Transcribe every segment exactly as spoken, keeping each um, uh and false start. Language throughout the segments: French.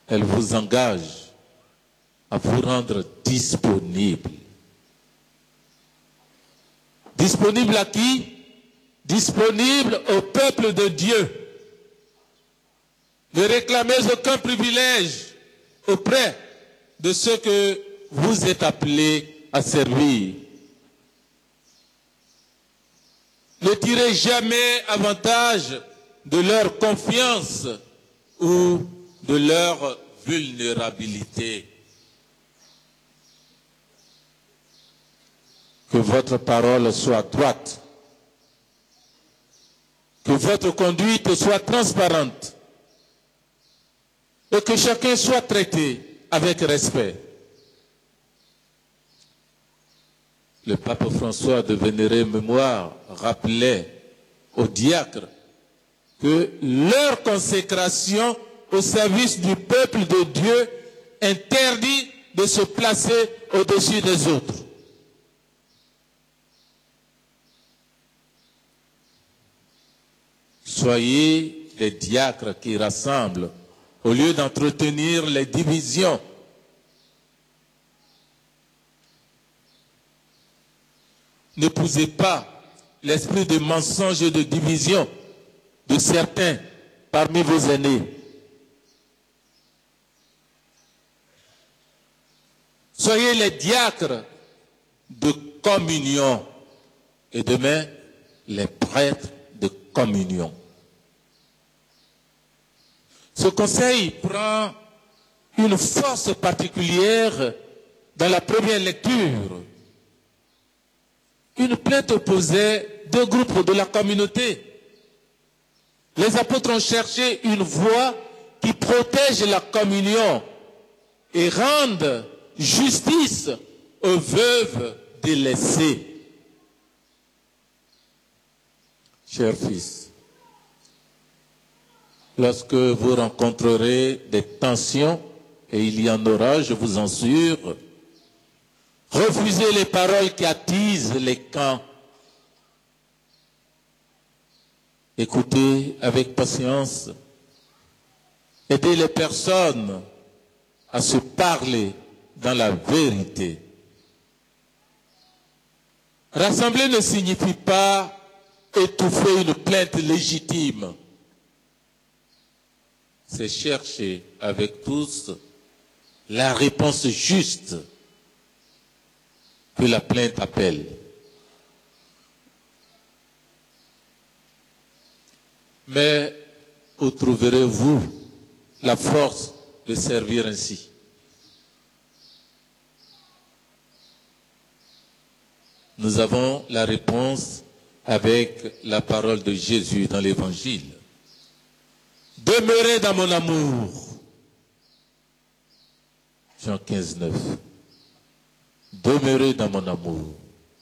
elle vous engage à vous rendre disponible. Disponible à qui? Disponible au peuple de Dieu. Ne réclamez aucun privilège auprès de ceux que vous êtes appelés à servir. Ne tirez jamais avantage de leur confiance ou de leur vulnérabilité. Que votre parole soit droite, que votre conduite soit transparente et que chacun soit traité avec respect. Le pape François de Vénérée Mémoire rappelait aux diacres que leur consécration au service du peuple de Dieu interdit de se placer au-dessus des autres. Soyez les diacres qui rassemblent au lieu d'entretenir les divisions. N'épousez pas l'esprit de mensonge et de division de certains parmi vos aînés. Soyez les diacres de communion et demain les prêtres de communion. Ce conseil prend une force particulière dans la première lecture. Une plainte opposait deux groupes de la communauté. Les apôtres ont cherché une voie qui protège la communion et rende justice aux veuves délaissées. Chers fils, lorsque vous rencontrerez des tensions, et il y en aura, je vous en assure, refusez les paroles qui attisent les camps. Écoutez avec patience. Aidez les personnes à se parler dans la vérité. Rassembler ne signifie pas étouffer une plainte légitime. C'est chercher avec tous la réponse juste que la plainte appelle. Mais où trouverez-vous la force de servir ainsi? Nous avons la réponse avec la parole de Jésus dans l'Évangile. Demeurez dans mon amour. Jean quinze, neuf. Demeurez dans mon amour.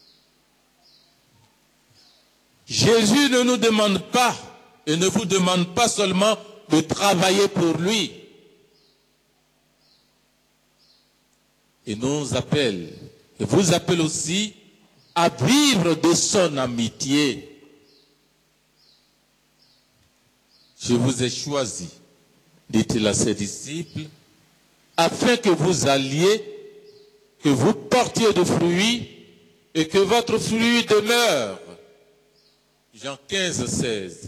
Jésus ne nous demande pas et ne vous demande pas seulement de travailler pour lui. Il nous appelle et vous appelle aussi à vivre de son amitié. Je vous ai choisi, dit-il à ses disciples, afin que vous alliez, que vous portiez de fruits et que votre fruit demeure. Jean quinze, seize.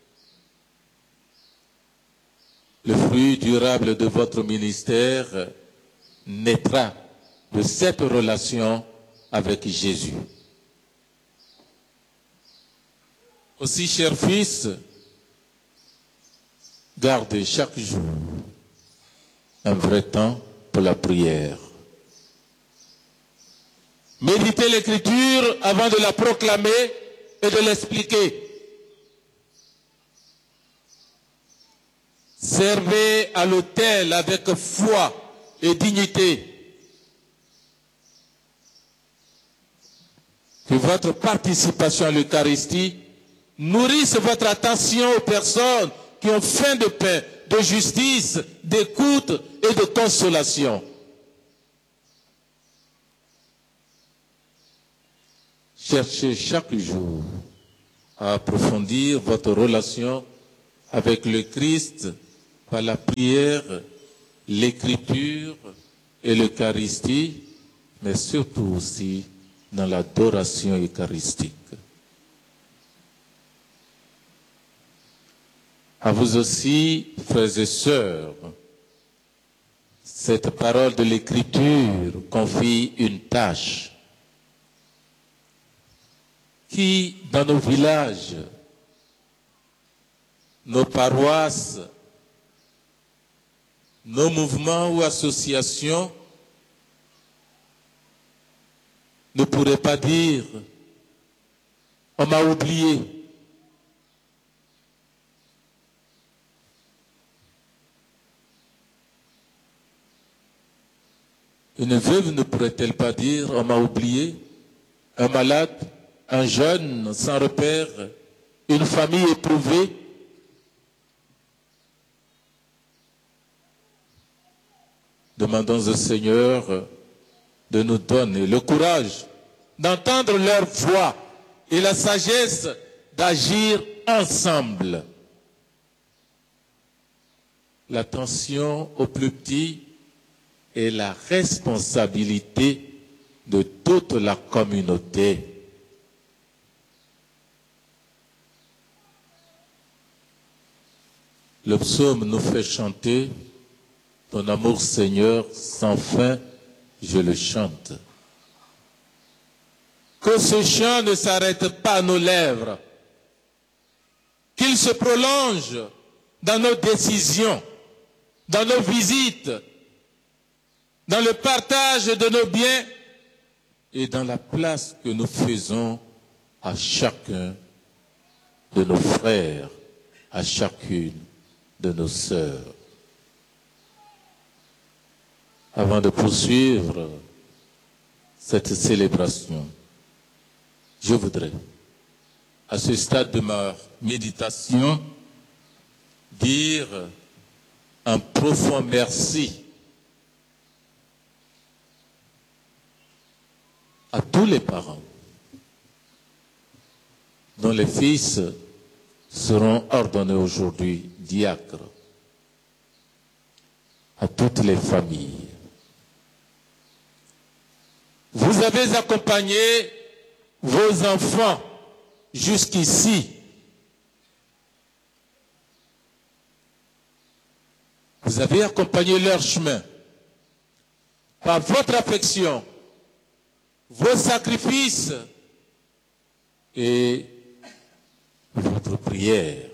Le fruit durable de votre ministère naîtra de cette relation avec Jésus. Aussi, chers fils, gardez chaque jour un vrai temps pour la prière. Méditez l'Écriture avant de la proclamer et de l'expliquer. Servez à l'autel avec foi et dignité. Que votre participation à l'Eucharistie nourrisse votre attention aux personnes qui ont faim de paix, de justice, d'écoute et de consolation. Cherchez chaque jour à approfondir votre relation avec le Christ par la prière l'écriture et l'Eucharistie, mais surtout aussi dans l'adoration eucharistique. À vous aussi, frères et sœurs, cette parole de l'Écriture confie une tâche qui, dans nos villages, nos paroisses, nos mouvements ou associations, ne pourraient pas dire « on m'a oublié ». Une veuve ne pourrait-elle pas dire « on m'a oublié », un malade, un jeune sans repère, une famille éprouvée? Demandons au Seigneur de nous donner le courage d'entendre leur voix et la sagesse d'agir ensemble. L'attention aux plus petits est la responsabilité de toute la communauté. Le psaume nous fait chanter « Ton amour, Seigneur, sans fin, je le chante ». Que ce chant ne s'arrête pas à nos lèvres, qu'il se prolonge dans nos décisions, dans nos visites, dans le partage de nos biens et dans la place que nous faisons à chacun de nos frères, à chacune de nos sœurs. Avant de poursuivre cette célébration, je voudrais, à ce stade de ma méditation, dire un profond merci à tous les parents dont les fils seront ordonnés aujourd'hui diacres, à toutes les familles. Vous avez accompagné vos enfants jusqu'ici. Vous avez accompagné leur chemin par votre affection, vos sacrifices et votre prière.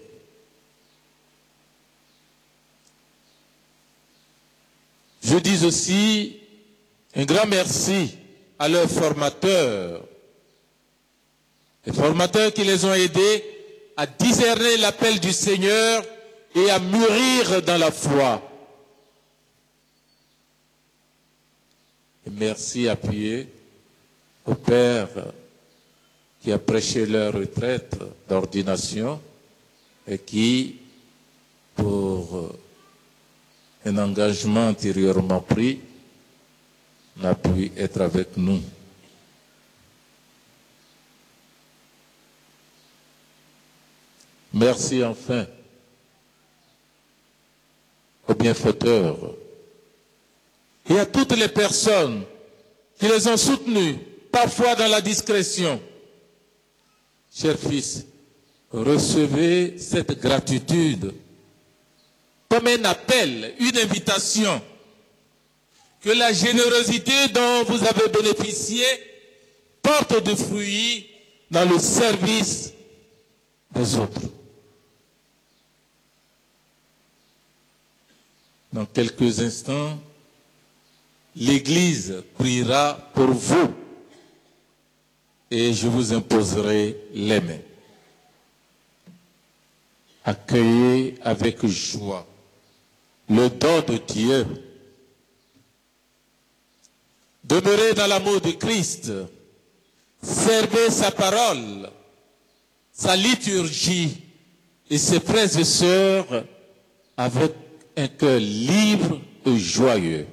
Je dis aussi un grand merci à leurs formateurs, les formateurs qui les ont aidés à discerner l'appel du Seigneur et à mûrir dans la foi. Et merci appuyé au Père qui a prêché leur retraite d'ordination et qui, pour un engagement antérieurement pris, n'a pu être avec nous. Merci enfin aux bienfaiteurs et à toutes les personnes qui les ont soutenus, parfois dans la discrétion. Chers fils, recevez cette gratitude comme un appel, une invitation, que la générosité dont vous avez bénéficié porte de fruits dans le service des autres. Dans quelques instants, l'Église priera pour vous et je vous imposerai les mains. Accueillez avec joie le don de Dieu. Demeurez dans l'amour de Christ. Servez sa parole, sa liturgie et ses frères et sœurs avec un cœur libre et joyeux.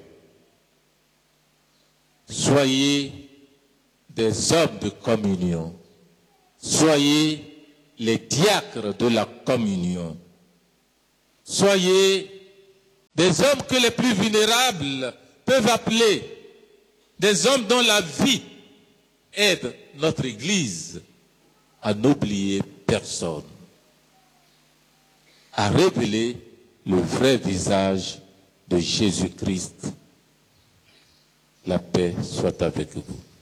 Soyez des hommes de communion. Soyez les diacres de la communion. Soyez des hommes que les plus vulnérables peuvent appeler, des hommes dont la vie aide notre Église à n'oublier personne, à révéler le vrai visage de Jésus-Christ. La paix soit avec vous.